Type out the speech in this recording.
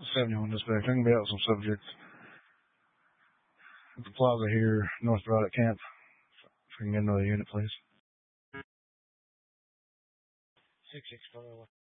71 dispatch. I'm going to be out with some subjects at the plaza here, North Braddock Camp. If we can get another unit, please. 664.